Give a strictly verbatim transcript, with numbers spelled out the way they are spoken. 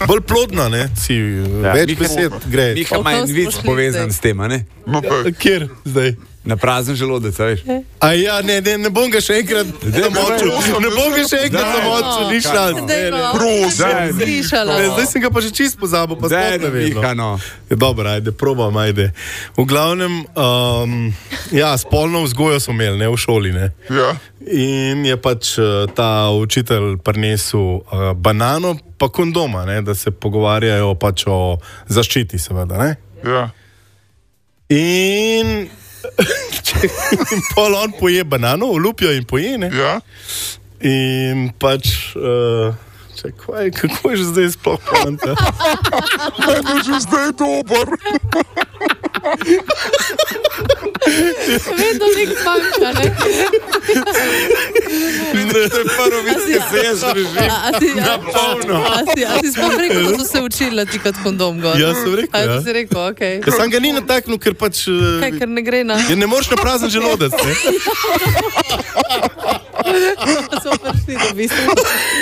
bolj plodna, ne, si ja. več besed gre. Miha ima en vic povezan s tem, a ne? No, kjer zdaj? Na prazen želodec, veš? A ja, ne, ne, ne bom ga še enkrat zamočil. Ne bom ga še enkrat zamočil, ni šans. Prosim. Zdaj sem ga pa že čist pozabil, pa sploh ne vem. Miha, no. Dobro, ajde, probam, ajde. V glavnem, um, ja, spolno vzgojo so imeli, ne, v šoli, ne. Ja. In je pač ta učitelj prinesel uh, banano pa kondoma, ne, da se pogovarjajo pač o zaščiti, seveda, ne. Ja. In... in pol on poje banano, olupijo in poje, ne? Ja. In pač, uh, čekaj, kako je že zdaj sploh poanta? Meni je že zdaj dober. Vedno nek manjka, ne? To je prvo vic, ki se jaz držim na polno. A si sploh rekel, da so se učili ti kot kondom gor? Ja, sem rekel, ja. A si rekel, okej. Ja, sam ga ni nataknil, ker pač... Kaj, ker ne gre na... Ja, ne moreš na prazen želodec, ne? So prišli do bistvu.